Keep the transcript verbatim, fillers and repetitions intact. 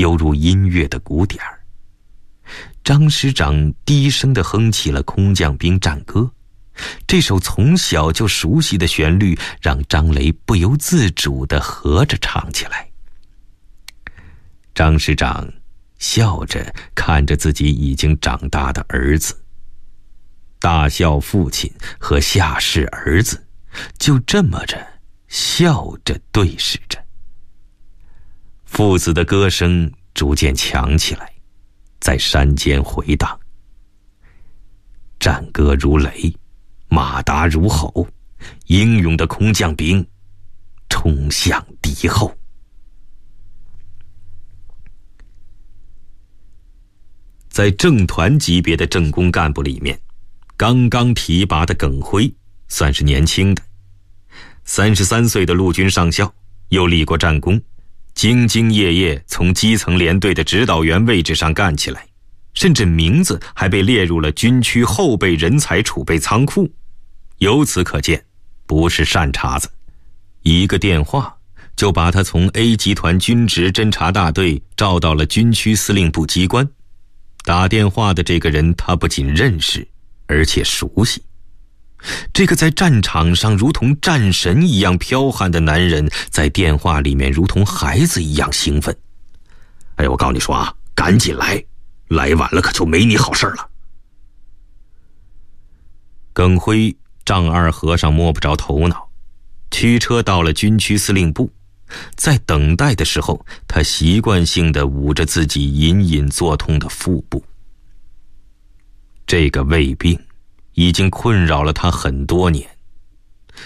犹如音乐的鼓点儿。张师长低声地哼起了空降兵战歌，这首从小就熟悉的旋律让张雷不由自主地合着唱起来。张师长笑着看着自己已经长大的儿子，大孝父亲和夏氏儿子就这么着笑着对视着。父子的歌声逐渐强起来，在山间回荡。战歌如雷，马达如吼，英勇的空降兵冲向敌后。在正团级别的政工干部里面，刚刚提拔的耿辉算是年轻的。三十三岁的陆军上校，又立过战功，兢兢业业从基层连队的指导员位置上干起来，甚至名字还被列入了军区后备人才储备仓库。由此可见，不是善茬子。一个电话就把他从 A 集团军职侦察大队调到了军区司令部机关。打电话的这个人他不仅认识，而且熟悉。这个在战场上如同战神一样彪悍的男人，在电话里面如同孩子一样兴奋。哎，我告诉你说啊，赶紧来，来晚了可就没你好事了。耿辉丈二和尚摸不着头脑，驱车到了军区司令部。在等待的时候，他习惯性地捂着自己隐隐作痛的腹部。这个胃病已经困扰了他很多年，